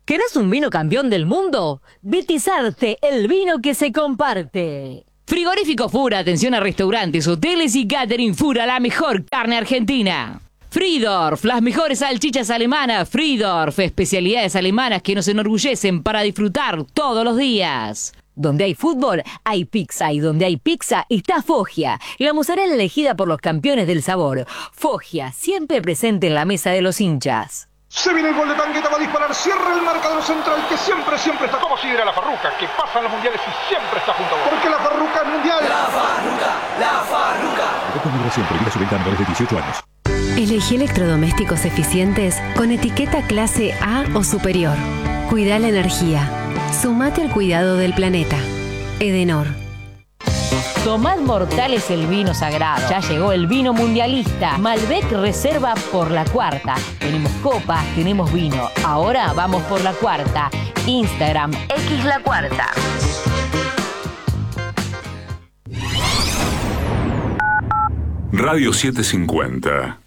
¿Querés un vino campeón del mundo? Vitizarte, el vino que se comparte. Frigorífico Fura, atención a restaurantes, hoteles y catering. Fura, la mejor carne argentina. Friedorf, las mejores salchichas alemanas. Friedorf, especialidades alemanas que nos enorgullecen para disfrutar todos los días. Donde hay fútbol, hay pizza, y donde hay pizza está Foggia, la mozzarella elegida por los campeones del sabor. Foggia, siempre presente en la mesa de los hinchas. Se viene el gol de Tangueta, va a disparar, cierra el marcador central que siempre está. ¿Cómo sigue la Farruca? Que pasan los mundiales y siempre está junto a vos. Porque la Farruca es mundial. La Farruca. Con migración prohibida su venta a menores de 18 años. Elegí electrodomésticos eficientes con etiqueta clase A o superior. Cuida la energía. Sumate al cuidado del planeta. Edenor. Tomad Mortales el vino sagrado. Ya llegó el vino mundialista. Malbec Reserva por la cuarta. Tenemos copas, tenemos vino. Ahora vamos por la cuarta. Instagram X la cuarta. Radio 750.